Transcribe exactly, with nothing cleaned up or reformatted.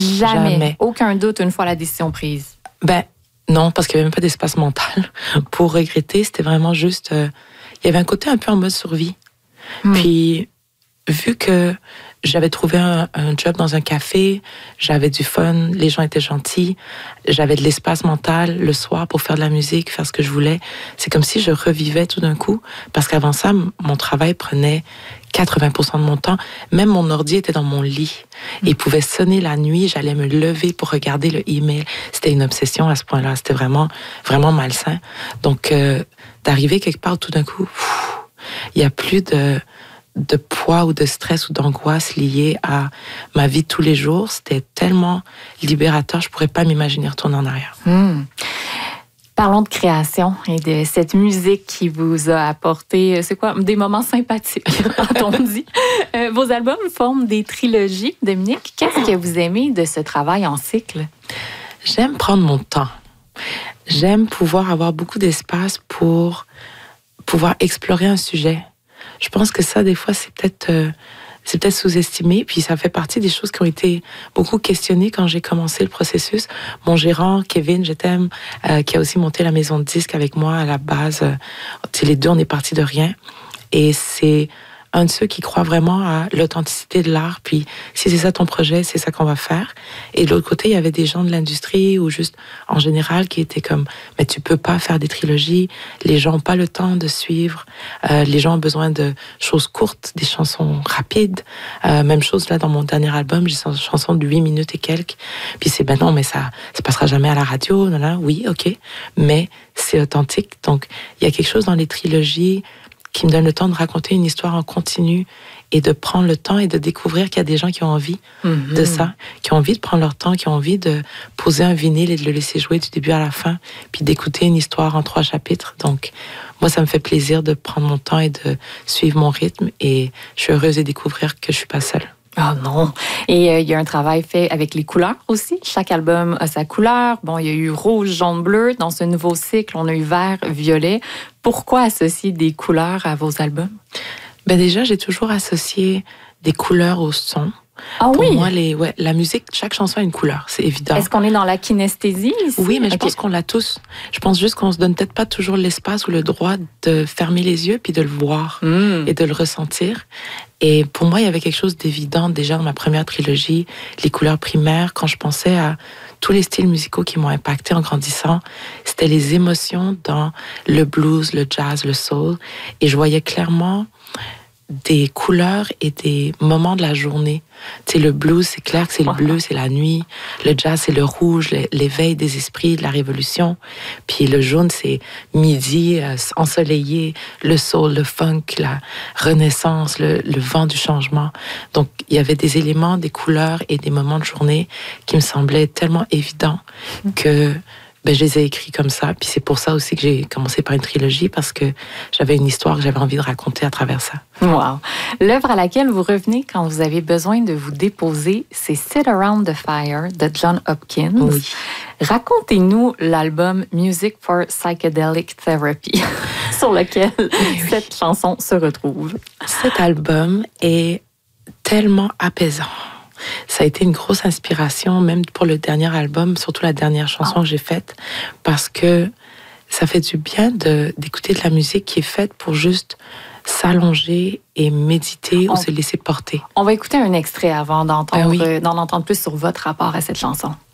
Jamais. Jamais. Aucun doute une fois la décision prise. Ben, non, parce qu'il n'y avait même pas d'espace mental pour regretter. C'était vraiment juste... Euh, il y avait un côté un peu en mode survie. Mm. Puis, vu que j'avais trouvé un, un job dans un café, j'avais du fun, les gens étaient gentils, j'avais de l'espace mental le soir pour faire de la musique, faire ce que je voulais. C'est comme si je revivais tout d'un coup, parce qu'avant ça, mon travail prenait quatre-vingts pour cent de mon temps. Même mon ordi était dans mon lit. Et il pouvait sonner la nuit, j'allais me lever pour regarder le email. C'était une obsession à ce point-là. C'était vraiment, vraiment malsain. Donc, euh, d'arriver quelque part tout d'un coup, il n'y a plus de... de poids ou de stress ou d'angoisse liée à ma vie de tous les jours. C'était tellement libérateur, je ne pourrais pas m'imaginer retourner en arrière. Mmh. Parlons de création et de cette musique qui vous a apporté, c'est quoi, des moments sympathiques, a-t-on dit. Euh, vos albums forment des trilogies. Dominique, qu'est-ce que vous aimez de ce travail en cycle? J'aime prendre mon temps. J'aime pouvoir avoir beaucoup d'espace pour pouvoir explorer un sujet. Je pense que ça, des fois, c'est peut-être, euh, c'est peut-être sous-estimé. Puis ça fait partie des choses qui ont été beaucoup questionnées quand j'ai commencé le processus. Mon gérant, Kevin, je t'aime, euh, qui a aussi monté la maison de disques avec moi à la base. Euh, les deux, on est partis de rien. Et c'est un de ceux qui croit vraiment à l'authenticité de l'art. Puis si c'est ça ton projet, c'est ça qu'on va faire. Et de l'autre côté, il y avait des gens de l'industrie ou juste en général qui étaient comme « mais tu peux pas faire des trilogies, les gens n'ont pas le temps de suivre, euh, les gens ont besoin de choses courtes, des chansons rapides. Euh, » Même chose là dans mon dernier album, j'ai une chanson de huit minutes et quelques. Puis c'est « ben non, mais ça ça passera jamais à la radio. » Non, non, oui, ok, mais c'est authentique. Donc il y a quelque chose dans les trilogies qui me donne le temps de raconter une histoire en continu et de prendre le temps et de découvrir qu'il y a des gens qui ont envie mm-hmm. de ça, qui ont envie de prendre leur temps, qui ont envie de poser un vinyle et de le laisser jouer du début à la fin, puis d'écouter une histoire en trois chapitres. Donc, moi, ça me fait plaisir de prendre mon temps et de suivre mon rythme et je suis heureuse de découvrir que je suis pas seule. Ah oh non! Et il euh, y a un travail fait avec les couleurs aussi. Chaque album a sa couleur. Bon, il y a eu rouge, jaune, bleu. Dans ce nouveau cycle, on a eu vert, violet. Pourquoi associer des couleurs à vos albums? Ben déjà, j'ai toujours associé des couleurs au son. Ah Pour oui? moi, les, ouais, la musique, chaque chanson a une couleur, c'est évident. Est-ce qu'on est dans la kinesthésie ici? Oui, mais je okay. pense qu'on l'a tous. Je pense juste qu'on se donne peut-être pas toujours l'espace ou le droit de fermer les yeux puis de le voir mm. et de le ressentir. Et pour moi, il y avait quelque chose d'évident déjà dans ma première trilogie, les couleurs primaires, quand je pensais à tous les styles musicaux qui m'ont impacté en grandissant, c'était les émotions dans le blues, le jazz, le soul. Et je voyais clairement des couleurs et des moments de la journée. Tu sais, le blues, c'est clair que c'est le bleu, c'est la nuit. Le jazz, c'est le rouge, l'éveil des esprits, de la révolution. Puis le jaune, c'est midi, euh, ensoleillé. Le soul, le funk, la renaissance, le, le vent du changement. Donc, il y avait des éléments, des couleurs et des moments de journée qui me semblaient tellement évidents que ben, je les ai écrits comme ça. Puis c'est pour ça aussi que j'ai commencé par une trilogie, parce que j'avais une histoire que j'avais envie de raconter à travers ça. Wow! L'œuvre à laquelle vous revenez quand vous avez besoin de vous déposer, c'est Sit Around the Fire de John Hopkins. Oui. Racontez-nous l'album Music for Psychedelic Therapy, sur lequel oui, oui. cette chanson se retrouve. Cet album est tellement apaisant. Ça a été une grosse inspiration, même pour le dernier album, surtout la dernière chanson oh. que j'ai faite, parce que ça fait du bien de, d'écouter de la musique qui est faite pour juste s'allonger et méditer on, ou se laisser porter. On va écouter un extrait avant d'entendre, ben oui. d'en entendre plus sur votre rapport à cette chanson.